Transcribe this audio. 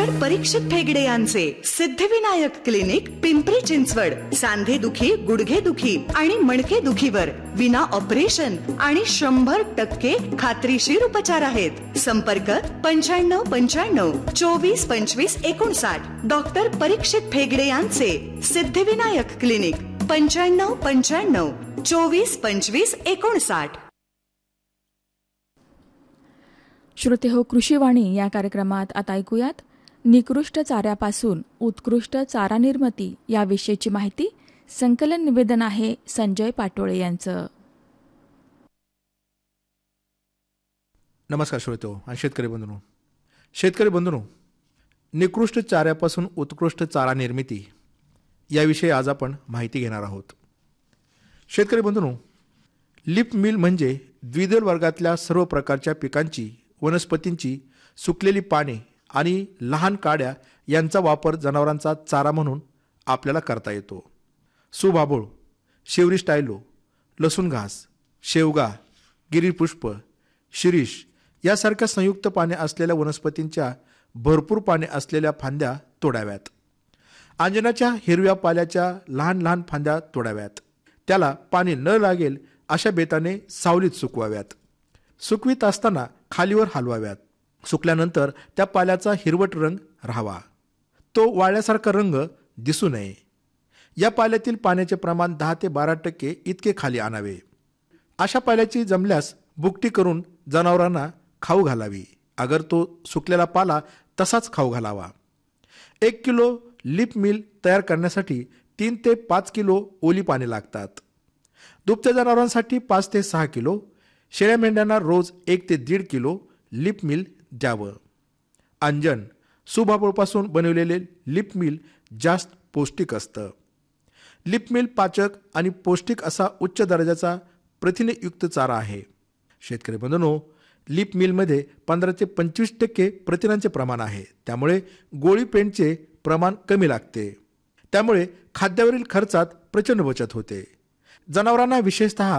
Doctor परीक्षित फेगडे यांचे Siddhivinayak clinic, Pimpri Chinchwad. सांधे दुखी, गुडघे दुखी आणि मणके दुखीवर विना ऑपरेशन आणि 100% खात्रीशीर उपचार आहेत. संपर्क 9595 24 25 59. डॉक्टर परीक्षित फेगडे यांचे सिद्धिविनायक क्लिनिक, 9595 24 25 59. श्रोते हो, कृषीवाणी या कार्यक्रमात आता ऐकूयात निकृष्ट चाऱ्यापासून उत्कृष्ट चारा निर्मिती याविषयीची माहिती. संकलन निवेदन आहे संजय पाटोळे यांचं. नमस्कार श्रोते हो आणि शेतकरी बंधूंनो, निकृष्ट चाऱ्यापासून उत्कृष्ट चारा निर्मिती याविषयी आज आपण माहिती घेणार आहोत. शेतकरी बंधूंनो, लीफ मिल म्हणजे द्विदल वर्गातल्या सर्व प्रकारच्या पिकांची, वनस्पतींची सुकलेली पाने आणि लहान काड्या यांचा वापर जनावरांचा चारा म्हणून आपल्याला करता येतो. सुभाभोळ, शेवरी स्टायलो, लसूण घास, शेवगा, गिरीपुष्प, शिरीष यासारख्या संयुक्त पाने असलेल्या वनस्पतींच्या भरपूर पाने असलेल्या फांद्या तोडाव्यात. अंजनाच्या हिरव्या पाल्याच्या लहान लहान फांद्या तोडाव्यात. त्याला पाणी न लागेल अशा बेताने सावलीत सुकवाव्यात. सुकवीत असताना खालीवर हलवाव्यात. सुकल्यानंतर त्या पाल्याचा हिरवट रंग राहावा. तो वाळल्यासारखा रंग दिसू नये. या पाल्यातील पाण्याचे प्रमाण 10 ते 12% इतके खाली आणावे. अशा पाल्याची जमल्यास भुकटी करून जनावरांना खाऊ घालावी. अगर तो सुकलेला पाला तसाच खाऊ घालावा. 1 किलो लीफ मिल तयार करण्यासाठी 3 ते 5 किलो ओली पाने लागतात. दुभत्या जनावरांसाठी 5 ते 6 किलो, शेळ्या मेंढ्यांना रोज 1 ते 1.5 किलो लीफ मिल द्यावं. अंजन, सुभाभोळपासून बनवलेले लीफ मिल जास्त पौष्टिक असतं. लीफ मिल पाचक आणि पौष्टिक असा उच्च दर्जाचा प्रथिनयुक्त चारा आहे. शेतकरी बंधूंनो, लीफ मिलमध्ये 15 ते 25% प्रथिनांचे प्रमाण आहे. त्यामुळे गोळी पेंटचे प्रमाण कमी लागते. त्यामुळे खाद्यावरील खर्चात प्रचंड बचत होते. जनावरांना विशेषतः